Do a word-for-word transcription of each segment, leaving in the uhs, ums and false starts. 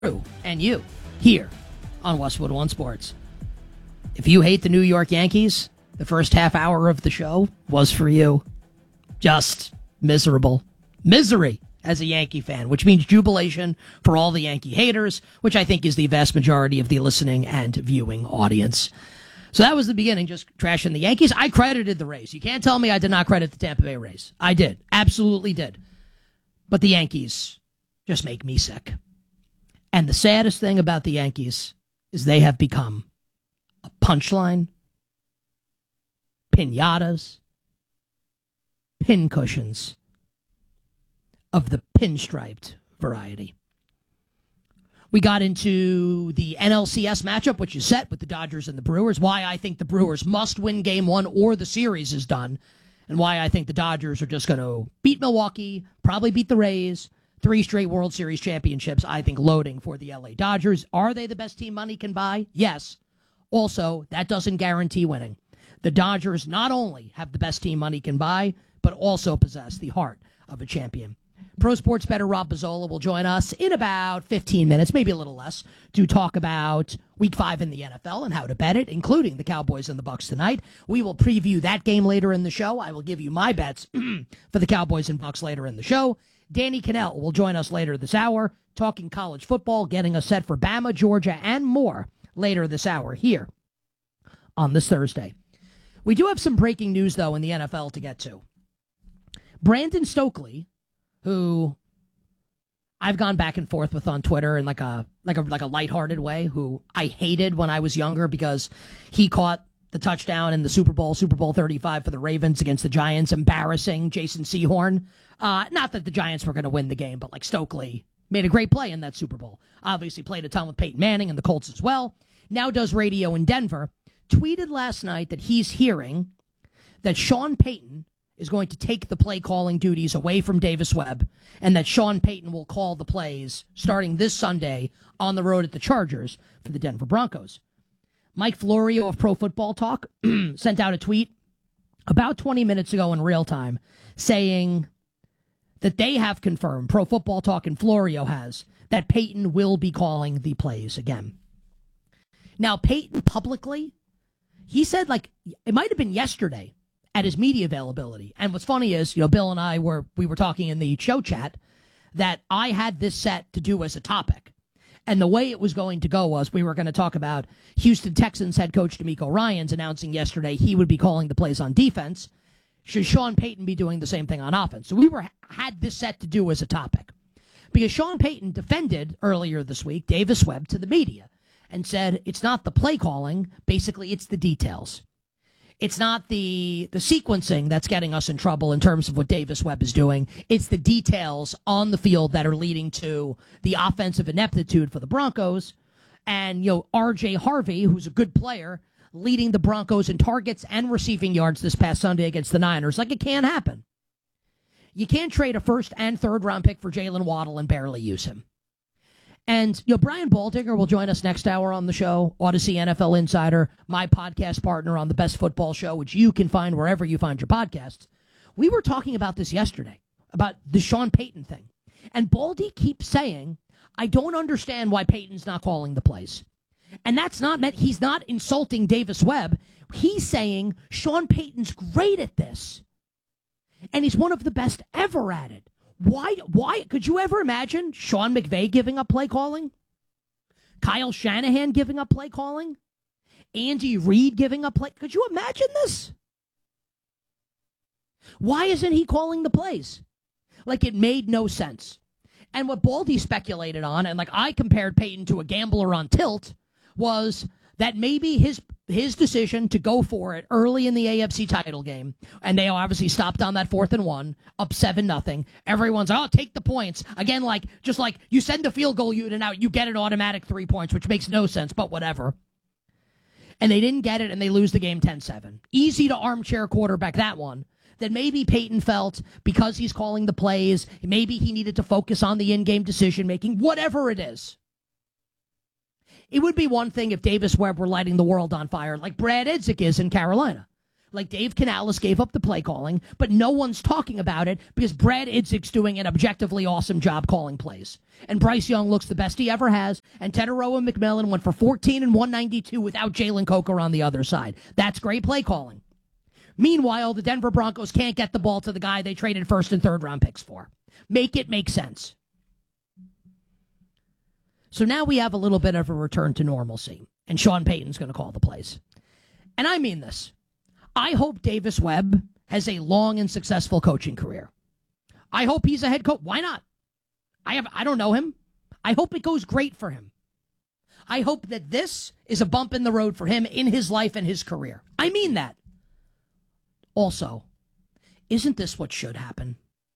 And you, here on Westwood One Sports. If you hate the New York Yankees, the first half hour of the show was for you. Just miserable. Misery as a Yankee fan, which means jubilation for all the Yankee haters, which I think is the vast majority of the listening and viewing audience. So that was the beginning, just trashing the Yankees. I credited the Rays. You can't tell me I did not credit the Tampa Bay Rays. I did. Absolutely did. But the Yankees just make me sick. And the saddest thing about the Yankees is they have become a punchline, piñatas, pincushions of the pinstriped variety. We got into the N L C S matchup, which is set with the Dodgers and the Brewers, why I think the Brewers must win game one or the series is done, and why I think the Dodgers are just going to beat Milwaukee, probably beat the Rays, three straight World Series championships, I think, loading for the L A Dodgers. Are they the best team money can buy? Yes. Also, that doesn't guarantee winning. The Dodgers not only have the best team money can buy, but also possess the heart of a champion. Pro Sports Bettor Rob Pizzola will join us in about fifteen minutes, maybe a little less, to talk about Week five in the N F L and how to bet it, including the Cowboys and the Bucs tonight. We will preview that game later in the show. I will give you my bets for the Cowboys and Bucs later in the show. Danny Cannell will join us later this hour, talking college football, getting us set for Bama, Georgia, and more later this hour here on this Thursday. We do have some breaking news, though, in the N F L to get to. Brandon Stokely, who I've gone back and forth with on Twitter in like a like a like a lighthearted way, who I hated when I was younger because he caught the touchdown in the Super Bowl, Super Bowl thirty-five for the Ravens against the Giants, embarrassing Jason Sehorn. Uh, not that the Giants were going to win the game, but like Stokely made a great play in that Super Bowl. Obviously played a ton with Peyton Manning and the Colts as well. Now does radio in Denver. Tweeted last night that he's hearing that Sean Payton is going to take the play calling duties away from Davis Webb, and that Sean Payton will call the plays starting this Sunday on the road at the Chargers for the Denver Broncos. Mike Florio of Pro Football Talk sent out a tweet about twenty minutes ago in real time saying that they have confirmed, Pro Football Talk and Florio has, that Payton will be calling the plays again. Now, Payton publicly, he said, like, it might have been yesterday at his media availability. And what's funny is, you know, Bill and I were, we were talking in the show chat that I had this set to do as a topic. And the way it was going to go was we were going to talk about Houston Texans head coach DeMeco Ryans announcing yesterday he would be calling the plays on defense. Should Sean Payton be doing the same thing on offense? So we were had this set to do as a topic. Because Sean Payton defended earlier this week Davis Webb to the media and said it's not the play calling, basically it's the details. It's not the the sequencing that's getting us in trouble in terms of what Davis Webb is doing. It's the details on the field that are leading to the offensive ineptitude for the Broncos. And, you know, R J Harvey, who's a good player, leading the Broncos in targets and receiving yards this past Sunday against the Niners. Like, it can't happen. You can't trade a first and third round pick for Jalen Waddle and barely use him. And, you know, Brian Baldinger will join us next hour on the show, Odyssey N F L Insider, my podcast partner on the Best Football Show, which you can find wherever you find your podcasts. We were talking about this yesterday, about the Sean Payton thing. And Baldy keeps saying, I don't understand why Payton's not calling the plays. And that's not meant, he's not insulting Davis Webb. He's saying Sean Payton's great at this. And he's one of the best ever at it. Why, why, could you ever imagine Sean McVay giving up play calling? Kyle Shanahan giving up play calling? Andy Reid giving up play? Could you imagine this? Why isn't he calling the plays? Like, it made no sense. And what Baldy speculated on, and like I compared Payton to a gambler on tilt, was that maybe his his decision to go for it early in the A F C title game, and they obviously stopped on that fourth and one, up seven nothing. Everyone's, oh, take the points. Again, like, just like you send a field goal unit out, you get an automatic three points, which makes no sense, but whatever. And they didn't get it, and they lose the game ten seven. Easy to armchair quarterback that one. That maybe Payton felt because he's calling the plays, maybe he needed to focus on the in-game decision-making, whatever it is. It would be one thing if Davis Webb were lighting the world on fire like Brad Idzik is in Carolina. like Dave Canales gave up the play calling, but no one's talking about it because Brad Idzik's doing an objectively awesome job calling plays. And Bryce Young looks the best he ever has, and Teteroa McMillan went for fourteen and one ninety-two without Jalen Coker on the other side. That's great play calling. Meanwhile, the Denver Broncos can't get the ball to the guy they traded first and third round picks for. Make it make sense. So now we have a little bit of a return to normalcy, and Sean Payton's going to call the plays. And I mean this. I hope Davis Webb has a long and successful coaching career. I hope he's a head coach. Why not? I have I don't know him. I hope it goes great for him. I hope that this is a bump in the road for him in his life and his career. I mean that. Also, isn't this what should happen?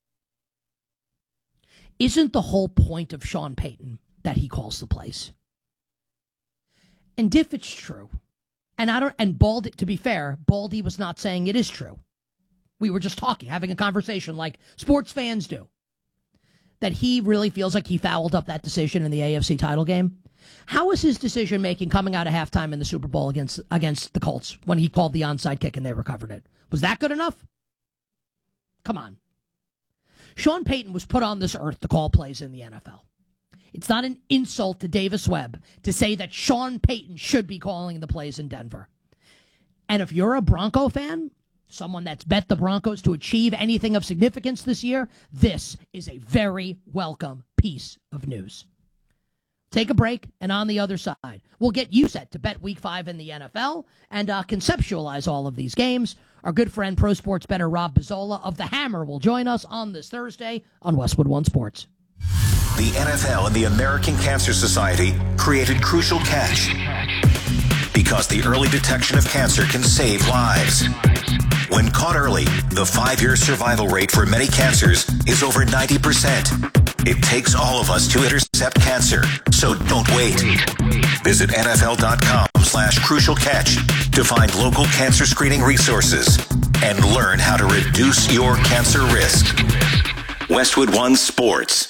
Isn't the whole point of Sean Payton that he calls the plays? And if it's true, and I don't, and Baldy, to be fair, Baldy was not saying it is true. We were just talking, having a conversation like sports fans do. That he really feels like he fouled up that decision in the A F C title game. How was his decision making coming out of halftime in the Super Bowl against against the Colts when he called the onside kick and they recovered it? Was that good enough? Come on. Sean Payton was put on this earth to call plays in the N F L. It's not an insult to Davis Webb to say that Sean Payton should be calling the plays in Denver. And if you're a Bronco fan, someone that's bet the Broncos to achieve anything of significance this year, this is a very welcome piece of news. Take a break, and on the other side, we'll get you set to bet week five in the N F L and uh, conceptualize all of these games. Our good friend, pro sports bettor Rob Bizzola of The Hammer will join us on this Thursday on Westwood One Sports. The N F L and the American Cancer Society created Crucial Catch because the early detection of cancer can save lives. When caught early, the five-year survival rate for many cancers is over ninety percent. It takes all of us to intercept cancer, so don't wait. Visit nfl.com slash crucial catch to find local cancer screening resources and learn how to reduce your cancer risk. Westwood One Sports.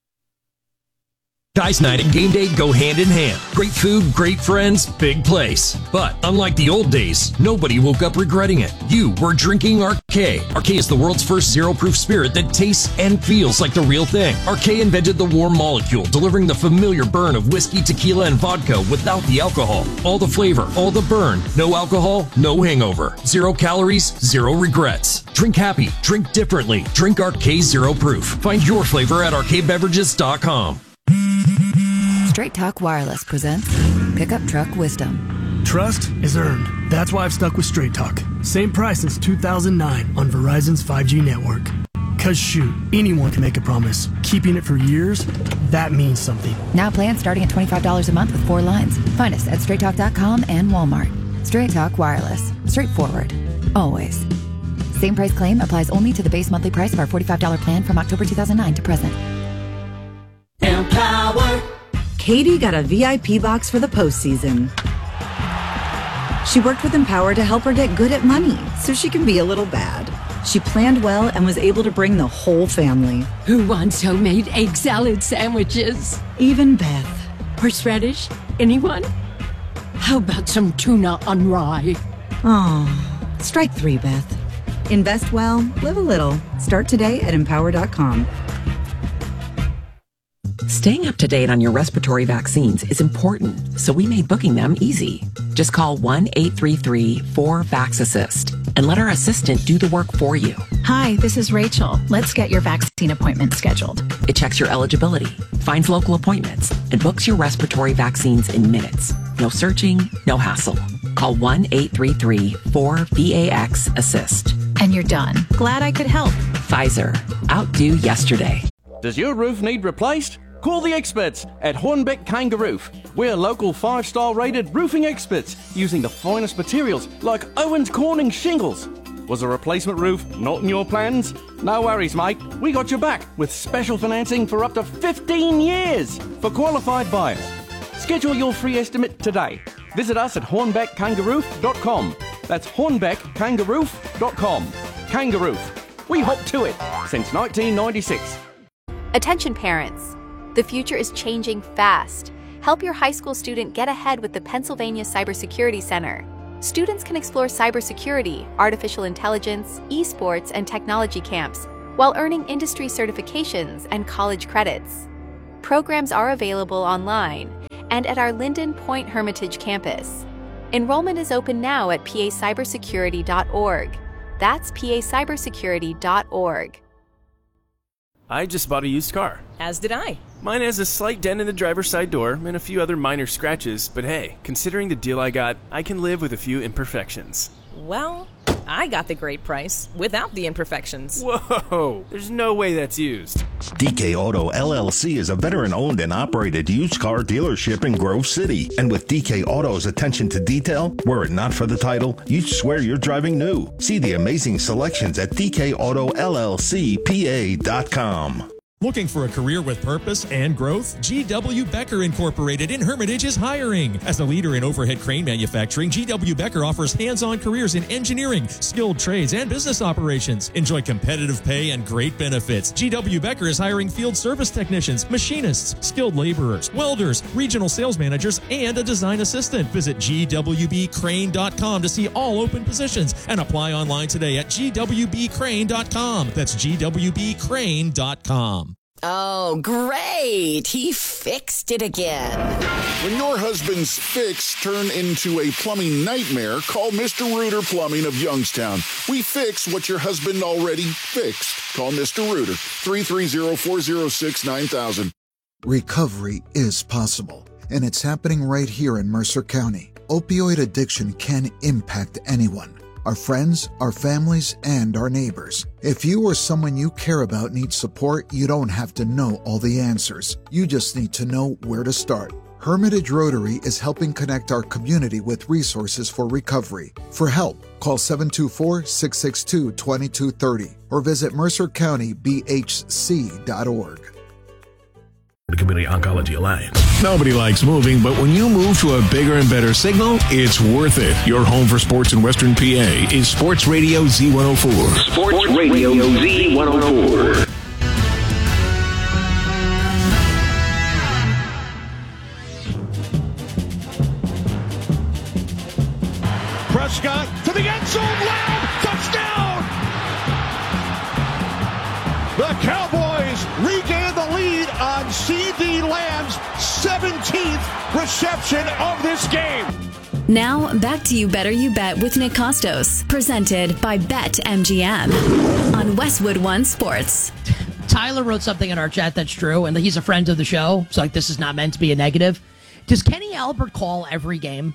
Guys night and game day go hand in hand. Great food, great friends, big place. But unlike the old days, nobody woke up regretting it. You were drinking Arcade. Arcade is the world's first zero-proof spirit that tastes and feels like the real thing. Arcade invented the warm molecule, delivering the familiar burn of whiskey, tequila, and vodka without the alcohol. All the flavor, all the burn. No alcohol, no hangover. Zero calories, zero regrets. Drink happy, drink differently. Drink Arcade Zero Proof. Find your flavor at arcade beverages dot com. Straight Talk Wireless presents Pickup Truck Wisdom. Trust is earned. That's why I've stuck with Straight Talk. Same price since two thousand nine on Verizon's five G network. Cause shoot, anyone can make a promise. Keeping it for years, that means something. Now plans starting at twenty-five dollars a month with four lines. Find us at straight talk dot com and Walmart. Straight Talk Wireless. Straightforward. Always. Same price claim applies only to the base monthly price of our forty-five dollars plan from October two thousand nine to present. Empower. Katie got a V I P box for the postseason. She worked with Empower to help her get good at money so she can be a little bad. She planned well and was able to bring the whole family. Who wants homemade egg salad sandwiches? Even Beth. Horseradish? Anyone? How about some tuna on rye? Oh, strike three, Beth. Invest well, live a little. Start today at empower dot com. Staying up to date on your respiratory vaccines is important, so we made booking them easy. Just call one eight three three four vax assist and let our assistant do the work for you. Hi, this is Rachel. Let's get your vaccine appointment scheduled. It checks your eligibility, finds local appointments, and books your respiratory vaccines in minutes. No searching, no hassle. Call one eight three three four V A X assist. And you're done. Glad I could help. Pfizer. Outdo yesterday. Does your roof need replaced? Call the experts at Hornbeck Kangaroo. We're local five-star rated roofing experts using the finest materials like Owens Corning shingles. Was a replacement roof not in your plans? No worries, mate. We got your back with special financing for up to fifteen years for qualified buyers. Schedule your free estimate today. Visit us at hornbeck kangaroo dot com. That's hornbeck kangaroo dot com. Kangaroo. We hop to it since nineteen ninety-six. Attention parents. The future is changing fast. Help your high school student get ahead with the Pennsylvania Cybersecurity Center. students can explore cybersecurity, artificial intelligence, esports, and technology camps while earning industry certifications and college credits. Programs are available online and at our Linden Point Hermitage campus. Enrollment is open now at p a cybersecurity dot org. That's p a cybersecurity dot org. I just bought a used car. As did I. Mine has a slight dent in the driver's side door and a few other minor scratches, but hey, considering the deal I got, I can live with a few imperfections. Well, I got the great price without the imperfections. Whoa, there's no way that's used. D K Auto L L C is a veteran-owned and operated used car dealership in Grove City. And with D K Auto's attention to detail, were it not for the title, you'd swear you're driving new. See the amazing selections at D K Auto L L C P A dot com. Looking for a career with purpose and growth? G W. Becker Incorporated in Hermitage is hiring. As a leader in overhead crane manufacturing, G W. Becker offers hands-on careers in engineering, skilled trades, and business operations. Enjoy competitive pay and great benefits. G W. Becker is hiring field service technicians, machinists, skilled laborers, welders, regional sales managers, and a design assistant. Visit G W B crane dot com to see all open positions and apply online today at G W B crane dot com. That's G W B crane dot com. Oh, great. He fixed it again. When your husband's fix turn into a plumbing nightmare, call Mister Reuter Plumbing of Youngstown. We fix what your husband already fixed. Call Mister Reuter, three three zero, four zero six, nine thousand. Recovery is possible, and it's happening right here in Mercer County. Opioid addiction can impact anyone. Our friends, our families, and our neighbors. If you or someone you care about needs support, you don't have to know all the answers. You just need to know where to start. Hermitage Rotary is helping connect our community with resources for recovery. For help, call seven two four, six six two, two two three zero or visit mercer county b h c dot org. The Community Oncology Alliance. Nobody likes moving, but when you move to a bigger and better signal, it's worth it. Your home for sports in Western P A is Sports Radio Z one oh four. Sports Radio Z one oh four. Prescott to the end zone, Lamb, touchdown! The Cowboys regain the lead on C D Lamb's seventeenth reception of this game. Now, back to You Better You Bet with Nick Costos, presented by Bet M G M on Westwood One Sports. Tyler wrote something in our chat that's true, and he's a friend of the show, so like this is not meant to be a negative. Does Kenny Albert call every game?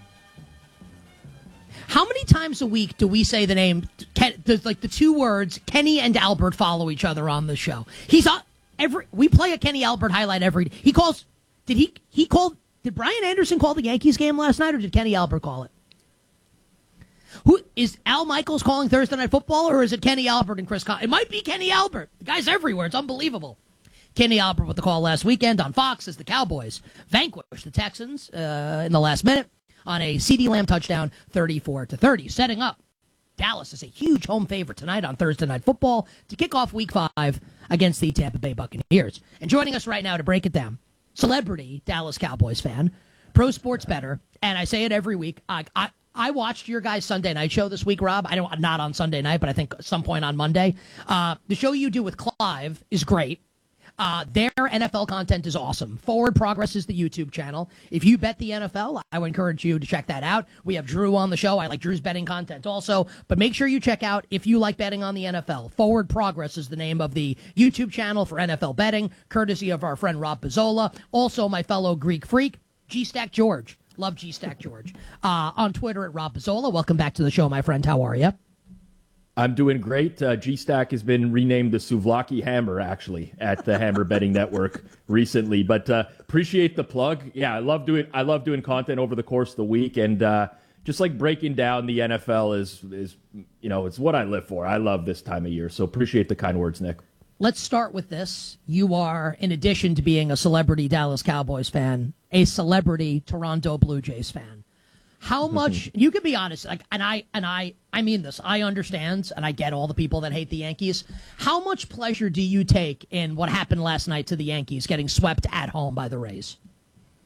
How many times a week do we say the name, Ken, the, like the two words, Kenny and Albert follow each other on the show? He's on every, we play a Kenny Albert highlight every, he calls, did he, he called, did Brian Anderson call the Yankees game last night, or did Kenny Albert call it? Who, is Al Michaels calling Thursday Night Football, or is it Kenny Albert and Chris Con? It might be Kenny Albert. The guy's everywhere. It's unbelievable. Kenny Albert with the call last weekend on Fox as the Cowboys vanquished the Texans uh, in the last minute on a C D Lamb touchdown, thirty-four to thirty, setting up Dallas is a huge home favorite tonight on Thursday Night Football to kick off Week Five against the Tampa Bay Buccaneers. And joining us right now to break it down, celebrity Dallas Cowboys fan, pro sports bettor, and I say it every week. I I, I watched your guys' Sunday night show this week, Rob. I don't not on Sunday night, but I think at some point on Monday. Uh, the show you do with Clive is great. Uh, their N F L content is awesome. Forward Progress is the YouTube channel. If you bet the N F L, I would encourage you to check that out. We have Drew on the show. I like Drew's betting content also. But make sure you check out, if you like betting on the N F L, Forward Progress is the name of the YouTube channel for N F L betting, courtesy of our friend Rob Pizzola. Also, my fellow Greek freak, G-Stack George. Love G-Stack George. Uh, on Twitter at Rob Pizzola. Welcome back to the show, my friend. How are you? I'm doing great. Uh, G-Stack has been renamed the Souvlaki Hammer, actually, at the Hammer Betting Network recently. But uh, appreciate the plug. Yeah, I love doing I love doing content over the course of the week, and uh, just like breaking down the N F L is is you know it's what I live for. I love this time of year, so appreciate the kind words, Nick. Let's start with this. You are, in addition to being a celebrity Dallas Cowboys fan, a celebrity Toronto Blue Jays fan. How much, you can be honest, like, and I and I, I mean this, I understand, and I get all the people that hate the Yankees. How much pleasure do you take in what happened last night to the Yankees getting swept at home by the Rays?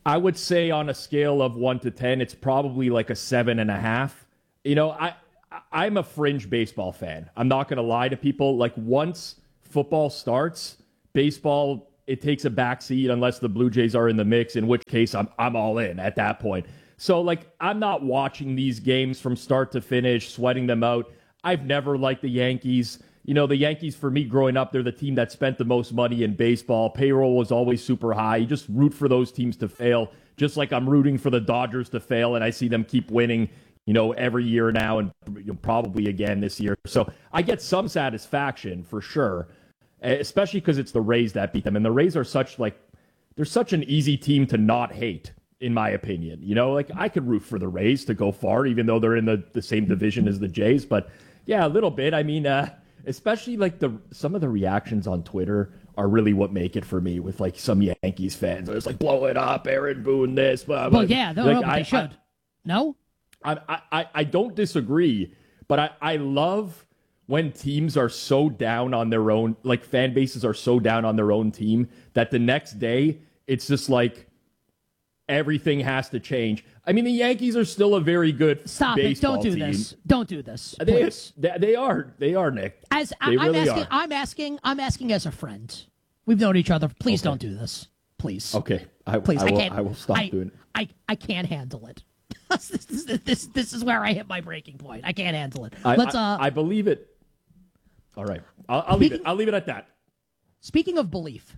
I would say on a scale of one to ten, it's probably like a seven and a half. You know, I, I'm a fringe baseball fan. I'm not going to lie to people. Like, once football starts, baseball, it takes a backseat unless the Blue Jays are in the mix, in which case I'm I'm all in at that point. So, like, I'm not watching these games from start to finish, sweating them out. I've never liked the Yankees. You know, the Yankees, for me growing up, they're the team that spent the most money in baseball. Payroll was always super high. You just root for those teams to fail, just like I'm rooting for the Dodgers to fail, and I see them keep winning, you know, every year now, and you know, probably again this year. So I get some satisfaction for sure, especially because it's the Rays that beat them. And the Rays are such, like, they're such an easy team to not hate, in my opinion. You know, like, I could root for the Rays to go far, even though they're in the, the same division as the Jays. But yeah, a little bit. I mean, uh, especially like the some of the reactions on Twitter are really what make it for me, with like some Yankees fans. It's like, blow it up, Aaron Boone, this. Blah, blah. Well, yeah, no, like, no, but I, they should. I, no? I, I, I don't disagree, but I, I love when teams are so down on their own, like fan bases are so down on their own team, that the next day it's just like everything has to change. I mean, the Yankees are still a very good Stop it. baseball Don't do team. this. Don't do this. They, Please. they, they are. They are, Nick. As they I, I'm really asking, are. I'm asking, I'm asking as a friend. We've known each other. Please Okay. don't do this. Please. Okay. I, Please. I, I, will, can't. I will stop I, doing it. I, I can't handle it. this, this, this, this is where I hit my breaking point. I can't handle it. I, Let's. I, Uh, I believe it. All right. I'll, I'll leave it. I'll leave it at that. Speaking of belief,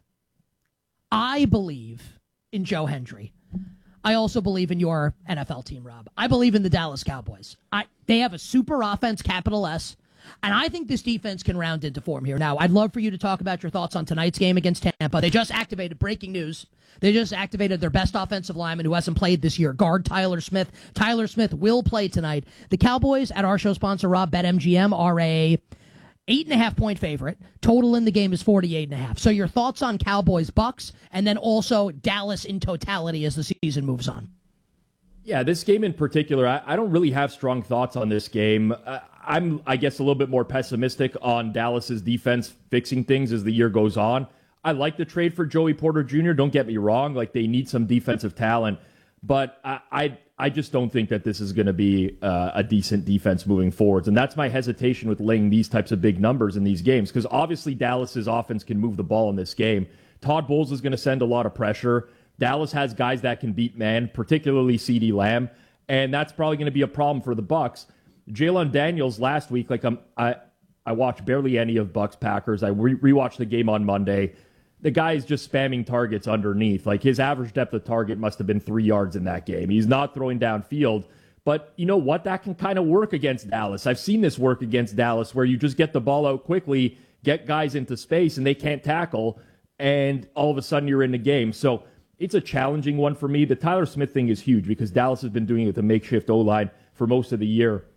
I believe in Joe Hendry. I also believe in your N F L team, Rob. I believe in the Dallas Cowboys. I they have a super offense, capital S, and I think this defense can round into form here. Now, I'd love for you to talk about your thoughts on tonight's game against Tampa. They just activated, breaking news, they just activated their best offensive lineman who hasn't played this year, guard Tyler Smith. Tyler Smith will play tonight. The Cowboys, at our show sponsor, Rob, BetMGM, are a Eight and a half point favorite. Total in the game is forty-eight and a half. So your thoughts on Cowboys Bucks, and then also Dallas in totality as the season moves on. Yeah, this game in particular, I, I don't really have strong thoughts on this game. Uh, I'm, I guess, a little bit more pessimistic on Dallas's defense fixing things as the year goes on. I like the trade for Joey Porter Junior Don't get me wrong; like, they need some defensive talent, but I, I, I just don't think that this is going to be uh, a decent defense moving forwards. And that's my hesitation with laying these types of big numbers in these games, because obviously Dallas's offense can move the ball in this game. Todd Bowles is going to send a lot of pressure. Dallas has guys that can beat man, particularly CeeDee Lamb, and that's probably going to be a problem for the Bucs. Jalen Daniels last week, like um, I, I watched barely any of Bucs Packers. I re- rewatched the game on Monday. The guy is just spamming targets underneath. Like, his average depth of target must have been three yards in that game. He's not throwing downfield. But you know what? That can kind of work against Dallas. I've seen this work against Dallas, where you just get the ball out quickly, get guys into space, and they can't tackle, and all of a sudden you're in the game. So it's a challenging one for me. The Tyler Smith thing is huge because Dallas has been doing it with a makeshift O-line for most of the year.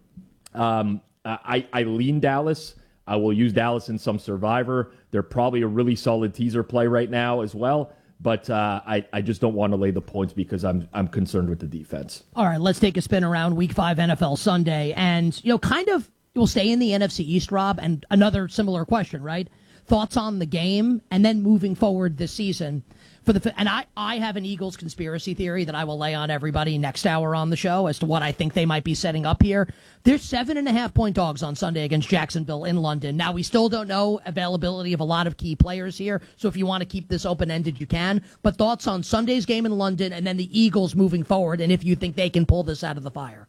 Um, I, I lean Dallas. I will use Dallas in some Survivor. They're probably a really solid teaser play right now as well. But uh, I, I just don't want to lay the points because I'm I'm concerned with the defense. All right, let's take a spin around Week Five N F L Sunday, and you know, kind of, we'll stay in the N F C East, Rob. And another similar question, right? Thoughts on the game, and then moving forward this season. For the and I, I have an Eagles conspiracy theory that I will lay on everybody next hour on the show as to what I think they might be setting up here. There's seven and a half point dogs on Sunday against Jacksonville in London. Now, we still don't know availability of a lot of key players here, so if you want to keep this open-ended, you can. But thoughts on Sunday's game in London and then the Eagles moving forward, and if you think they can pull this out of the fire.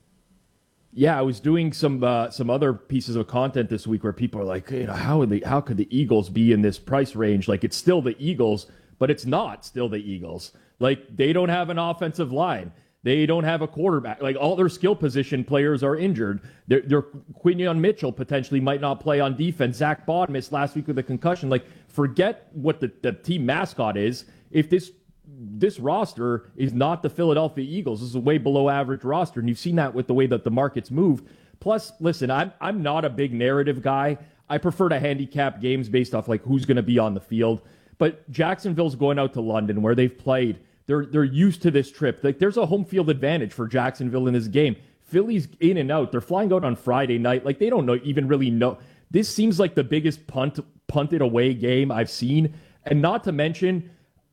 Yeah, I was doing some uh, some other pieces of content this week where people are like, you know, how would the, how could the Eagles be in this price range? Like, it's still the Eagles, but it's not still the Eagles. Like, they don't have an offensive line. They don't have a quarterback. Like, all their skill position players are injured. Their, their Quinion Mitchell potentially might not play on defense. Zach Bond missed last week with a concussion. Like, forget what the, the team mascot is. If this this roster is not the Philadelphia Eagles, this is a way below average roster, and you've seen that with the way that the market's moved. Plus, listen, I'm I'm not a big narrative guy. I prefer to handicap games based off like who's going to be on the field. But Jacksonville's going out to London where they've played. They're they're used to this trip. Like, there's a home field advantage for Jacksonville in this game. Philly's in and out. They're flying out on Friday night. Like, they don't know even really know. This seems like the biggest punt punted away game I've seen. And not to mention,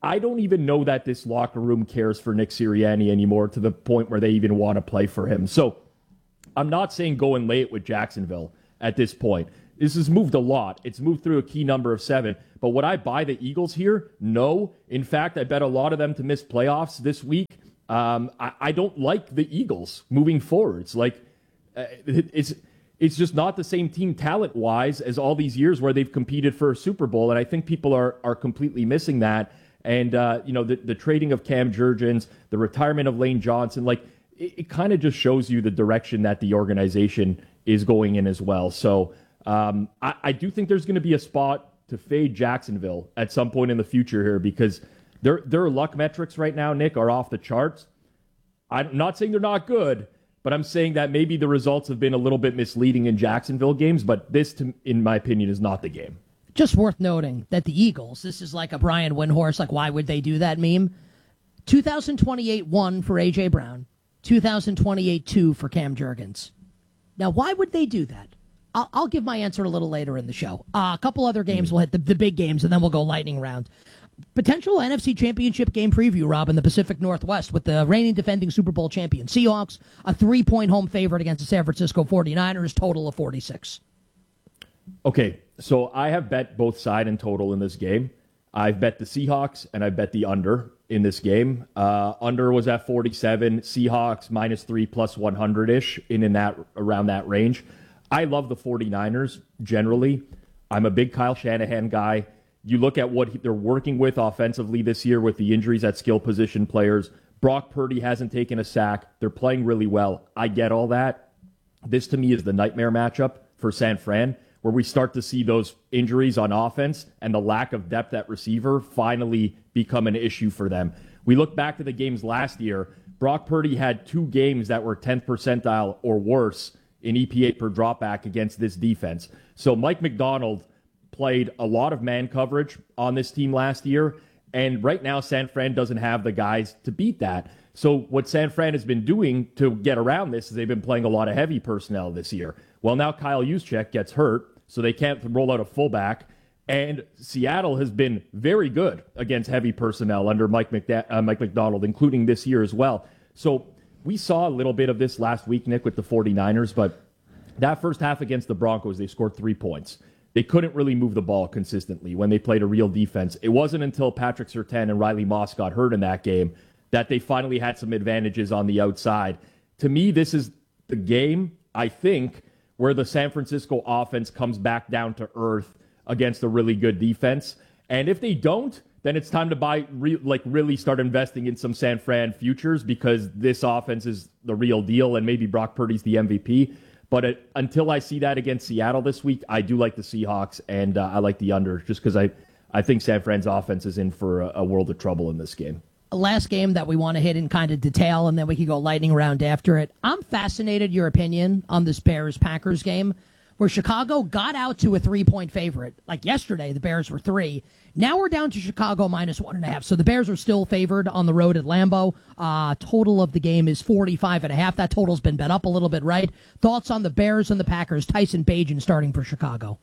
I don't even know that this locker room cares for Nick Sirianni anymore to the point where they even want to play for him. So I'm not saying go and lay it with Jacksonville at this point. This has moved a lot. It's moved through a key number of seven. But would I buy the Eagles here? No. In fact, I bet a lot of them to miss playoffs this week. Um, I, I don't like the Eagles moving forward. It's like uh, it, it's it's just not the same team talent-wise as all these years where they've competed for a Super Bowl. And I think people are are completely missing that. And, uh, you know, the, the trading of Cam Jurgens, the retirement of Lane Johnson, like it, it kind of just shows you the direction that the organization is going in as well. So um, I, I do think there's going to be a spot to fade Jacksonville at some point in the future here because their their luck metrics right now, Nick, are off the charts. I'm not saying they're not good, but I'm saying that maybe the results have been a little bit misleading in Jacksonville games, but this, to, in my opinion, is not the game. Just worth noting that the Eagles, this is like a Brian Windhorst, like why would they do that meme? two thousand twenty-eight one for A J. Brown, two thousand twenty-eight two for Cam Jurgens. Now, why would they do that? I'll, I'll give my answer a little later in the show. Uh, a couple other games, we'll hit the, the big games, and then we'll go lightning round. Potential N F C Championship game preview, Rob, in the Pacific Northwest with the reigning defending Super Bowl champion Seahawks, a three-point home favorite against the San Francisco forty-niners, total of forty-six. Okay, so I have bet both side and total in this game. I've bet the Seahawks, and I bet the under in this game. Uh, under was at forty-seven, Seahawks minus three plus one hundred-ish, in, in that around that range. I love the forty-niners generally. I'm a big Kyle Shanahan guy. You look at what they're working with offensively this year with the injuries at skill position players. Brock Purdy hasn't taken a sack. They're playing really well. I get all that. This, to me, is the nightmare matchup for San Fran, where we start to see those injuries on offense and the lack of depth at receiver finally become an issue for them. We look back to the games last year. Brock Purdy had two games that were tenth percentile or worse in E P A per dropback against this defense. So Mike McDonald played a lot of man coverage on this team last year, and right now San Fran doesn't have the guys to beat that. So what San Fran has been doing to get around this is they've been playing a lot of heavy personnel this year. Well, now Kyle Juszczyk gets hurt, so they can't roll out a fullback, and Seattle has been very good against heavy personnel under Mike, McDa- uh, Mike McDonald, including this year as well. So we saw a little bit of this last week, Nick, with the forty-niners, but that first half against the Broncos, they scored three points. They couldn't really move the ball consistently when they played a real defense. It wasn't until Patrick Surtain and Riley Moss got hurt in that game that they finally had some advantages on the outside. To me, this is the game, I think, where the San Francisco offense comes back down to earth against a really good defense. And if they don't, then it's time to buy, re- like really start investing in some San Fran futures because this offense is the real deal and maybe Brock Purdy's the M V P. But it, until I see that against Seattle this week, I do like the Seahawks, and uh, I like the under just because I, I think San Fran's offense is in for a, a world of trouble in this game. Last game that we want to hit in kind of detail, and then we can go lightning round after it. I'm fascinated, your opinion on this Bears-Packers game, where Chicago got out to a three-point favorite. Like yesterday, the Bears were three. Now we're down to Chicago minus one and a half. So the Bears are still favored on the road at Lambeau. Uh, total of the game is forty-five and a half. That total's been bet up a little bit, right? Thoughts on the Bears and the Packers? Tyson Bagent starting for Chicago.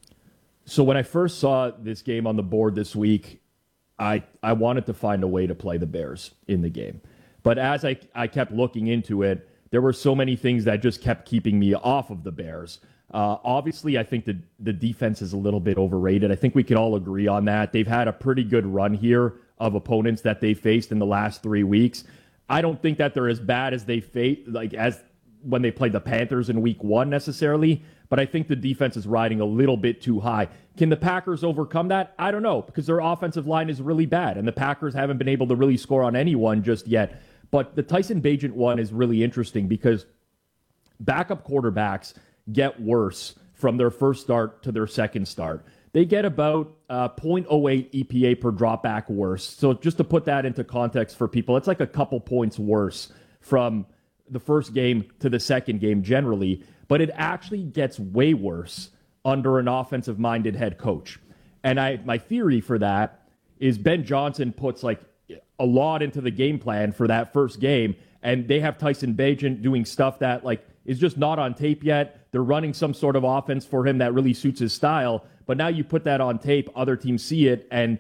So when I first saw this game on the board this week, I I wanted to find a way to play the Bears in the game. But as I, I kept looking into it, there were so many things that just kept keeping me off of the Bears. Uh, obviously, I think the, the defense is a little bit overrated. I think we can all agree on that. They've had a pretty good run here of opponents that they faced in the last three weeks. I don't think that they're as bad as they faced, like as when they played the Panthers in week one necessarily, but I think the defense is riding a little bit too high. Can the Packers overcome that? I don't know, because their offensive line is really bad, and the Packers haven't been able to really score on anyone just yet. But the Tyson Bagent one is really interesting because backup quarterbacks get worse from their first start to their second start. They get about uh, zero point zero eight E P A per dropback worse. So just to put that into context for people, it's like a couple points worse from the first game to the second game generally, but it actually gets way worse under an offensive-minded head coach. And I, my theory for that is Ben Johnson puts like a lot into the game plan for that first game, and they have Tyson Bagent doing stuff that like is just not on tape yet. They're running some sort of offense for him that really suits his style, but now you put that on tape, other teams see it, and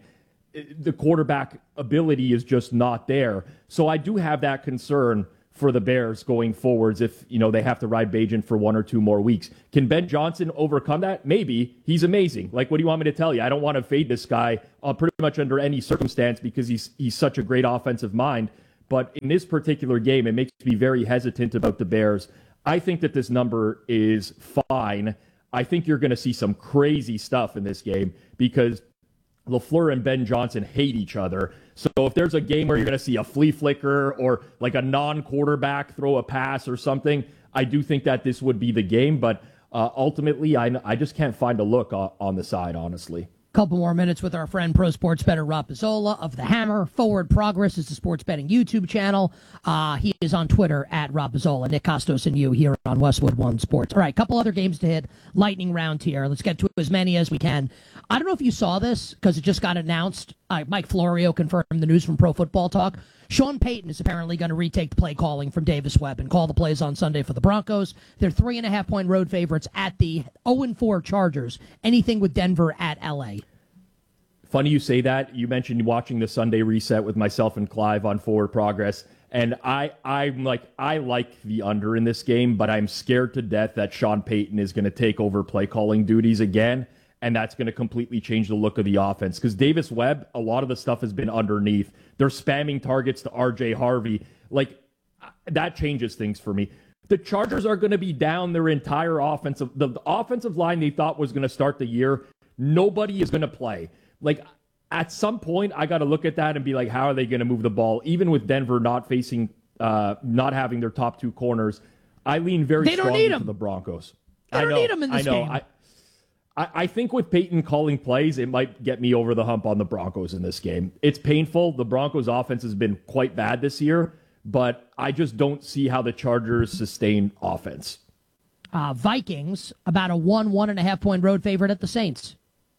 the quarterback ability is just not there. So I do have that concern for the Bears going forwards if, you know, they have to ride Bagent for one or two more weeks. Can Ben Johnson overcome that? Maybe. He's amazing. Like, what do you want me to tell you? I don't want to fade this guy uh, pretty much under any circumstance because he's he's such a great offensive mind. But in this particular game, it makes me very hesitant about the Bears. I think that this number is fine. I think you're going to see some crazy stuff in this game because LaFleur and Ben Johnson hate each other. So if there's a game where you're going to see a flea flicker or like a non-quarterback throw a pass or something, I do think that this would be the game. But uh, ultimately, I, I just can't find a look on, on the side, honestly. Couple more minutes with our friend Pro Sports Bettor Rob Pizzola of The Hammer. Forward Progress is the sports betting YouTube channel. Uh, he is on Twitter at Rob Pizzola. Nick Costos and you here on Westwood One Sports. All right, couple other games to hit. Lightning round here. Let's get to as many as we can. I don't know if you saw this because it just got announced. Uh, Mike Florio confirmed the news from Pro Football Talk. Sean Payton is apparently going to retake the play calling from Davis Webb and call the plays on Sunday for the Broncos. They're three and a half point road favorites at the oh and four Chargers. Anything with Denver at L A. Funny you say that. You mentioned watching the Sunday reset with myself and Clive on Forward Progress. And I, I'm like, I like the under in this game, but I'm scared to death that Sean Payton is going to take over play calling duties again. And that's going to completely change the look of the offense. Because Davis Webb, a lot of the stuff has been underneath. They're spamming targets to R J Harvey. Like, that changes things for me. The Chargers are going to be down their entire offensive. The, the offensive line they thought was going to start the year, nobody is going to play. Like, at some point, I got to look at that and be like, how are they going to move the ball? Even with Denver not facing, uh, not having their top two corners, I lean very they don't strongly need to him. the Broncos. They I don't know, need him in this I know. game. I, I, I think with Peyton calling plays, it might get me over the hump on the Broncos in this game. It's painful. The Broncos' offense has been quite bad this year, but I just don't see how the Chargers sustain offense. Uh, Vikings, about a one, one and a half point road favorite at the Saints.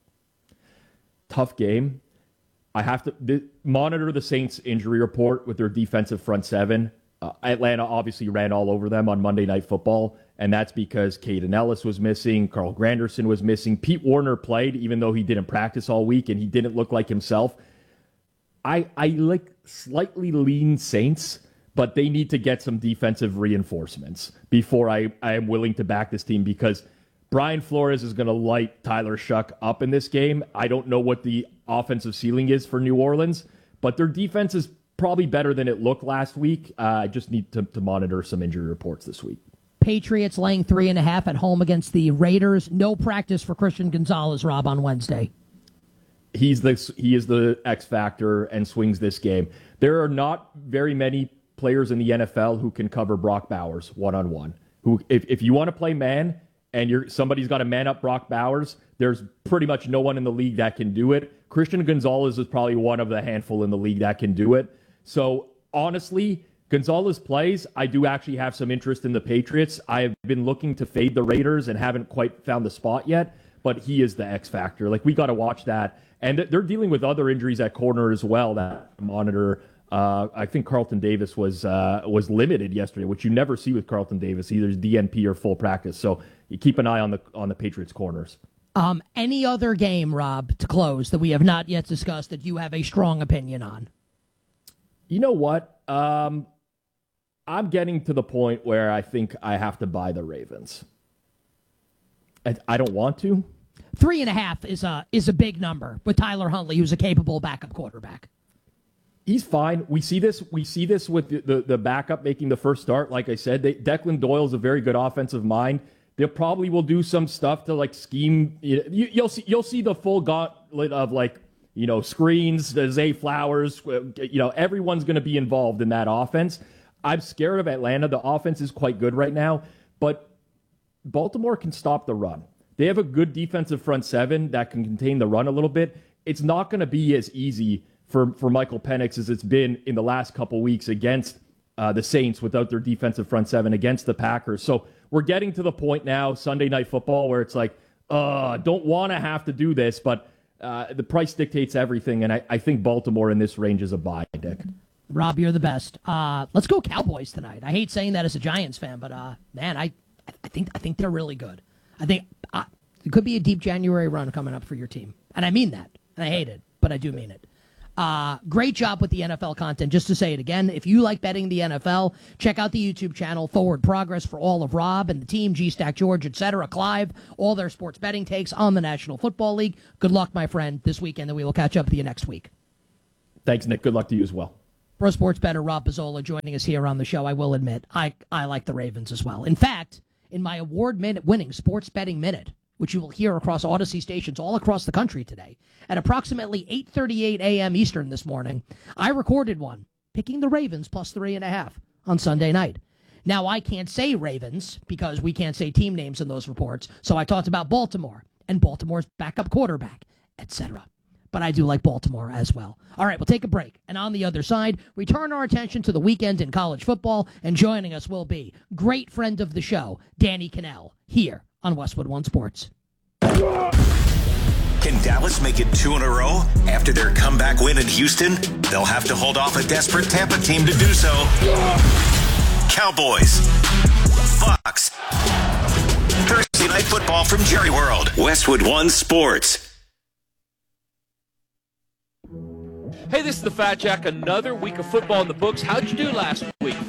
Tough game. I have to th- monitor the Saints injury report with their defensive front seven. Uh, Atlanta obviously ran all over them on Monday Night Football, and that's because Caden Ellis was missing, Carl Granderson was missing. Pete Warner played, even though he didn't practice all week, and he didn't look like himself. I, I like slightly lean Saints, but they need to get some defensive reinforcements before I, I am willing to back this team because Brian Flores is going to light Tyler Shuck up in this game. I don't know what the offensive ceiling is for New Orleans, but their defense is probably better than it looked last week. Uh, I just need to, to monitor some injury reports this week. Patriots laying three and a half at home against the Raiders. No practice for Christian Gonzalez, Rob, on Wednesday. He's the he is the X factor and swings this game. There are not very many players in the N F L who can cover Brock Bowers one on one. Who, if if you want to play man and you're somebody's got to man up Brock Bowers, there's pretty much no one in the league that can do it. Christian Gonzalez is probably one of the handful in the league that can do it. So honestly, Gonzalez plays. I do actually have some interest in the Patriots. I have been looking to fade the Raiders and haven't quite found the spot yet, but he is the X factor. Like, we got to watch that. And they're dealing with other injuries at corner as well that monitor. Uh, I think Carlton Davis was uh, was limited yesterday, which you never see with Carlton Davis, either D N P or full practice. So you keep an eye on the on the Patriots corners. Um, any other game, Rob, to close that we have not yet discussed that you have a strong opinion on? You know what? Um, I'm getting to the point where I think I have to buy the Ravens. I, I don't want to. Three and a half is a is a big number with Tyler Huntley, who's a capable backup quarterback. He's fine. We see this. We see this with the, the, the backup making the first start. Like I said, they, Declan Doyle's a very good offensive mind. They probably will do some stuff to like scheme. You, you'll see. You'll see the full gauntlet of like you know screens, Zay Flowers. You know everyone's going to be involved in that offense. I'm scared of Atlanta. The offense is quite good right now, but Baltimore can stop the run. They have a good defensive front seven that can contain the run a little bit. It's not going to be as easy for, for Michael Penix as it's been in the last couple weeks against uh, the Saints without their defensive front seven against the Packers. So we're getting to the point now, Sunday Night Football, where it's like, uh, don't want to have to do this, but uh, the price dictates everything, and I, I think Baltimore in this range is a buy, Dick. Rob, you're the best. Uh, let's go Cowboys tonight. I hate saying that as a Giants fan, but uh, man, I I think I think they're really good. I think uh, it could be a deep January run coming up for your team. And I mean that. And I hate it, but I do mean it. Uh, great job with the N F L content. Just to say it again, if you like betting the N F L, check out the YouTube channel, Forward Progress, for all of Rob and the team, G-Stack George, et cetera, Clive, all their sports betting takes on the National Football League. Good luck, my friend, this weekend, and we will catch up with you next week. Thanks, Nick. Good luck to you as well. Pro sports bettor Rob Pizzola joining us here on the show. I will admit, I, I like the Ravens as well. In fact, in my award-winning Sports Betting Minute, which you will hear across Odyssey stations all across the country today, at approximately eight thirty-eight a.m. Eastern this morning, I recorded one, picking the Ravens plus three and a half on Sunday night. Now, I can't say Ravens because we can't say team names in those reports, so I talked about Baltimore and Baltimore's backup quarterback, et cetera. But I do like Baltimore as well. All right, we'll take a break. And on the other side, we turn our attention to the weekend in college football, and joining us will be great friend of the show, Danny Kanell, here on Westwood One Sports. Can Dallas make it two in a row? After their comeback win in Houston, they'll have to hold off a desperate Tampa team to do so. Cowboys. Bucks. Thursday Night Football from Jerry World. Westwood One Sports. Hey, this is the Fat Jack. Another week of football in the books. How'd you do last week?